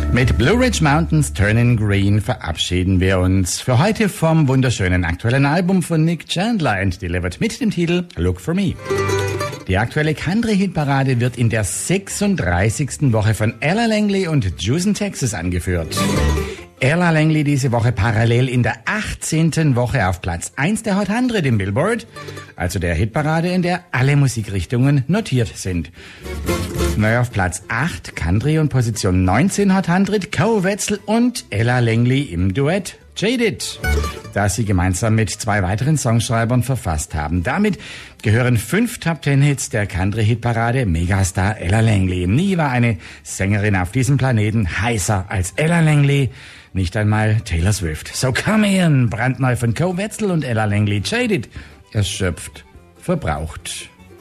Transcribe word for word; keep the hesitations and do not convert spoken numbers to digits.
Mit Blue Ridge Mountains Turning Green verabschieden wir uns für heute vom wunderschönen aktuellen Album von Nick Chandler and Delivered mit dem Titel Look for Me. Die aktuelle Country-Hitparade wird in der sechsunddreißigsten Woche von Ella Langley und Juice in Texas angeführt. Ella Langley diese Woche parallel in der achtzehnten Woche auf Platz eins der Hot hundert im Billboard, also der Hitparade, in der alle Musikrichtungen notiert sind. Neu auf Platz acht Country und Position neunzehn Hot hundert, Koe Wetzel und Ella Langley im Duett Jaded, das sie gemeinsam mit zwei weiteren Songschreibern verfasst haben. Damit gehören fünf Top Ten Hits der Country-Hitparade Megastar Ella Langley. Nie war eine Sängerin auf diesem Planeten heißer als Ella Langley, nicht einmal Taylor Swift. So come in, brandneu von Koe Wetzel und Ella Langley, Jaded, erschöpft, verbraucht.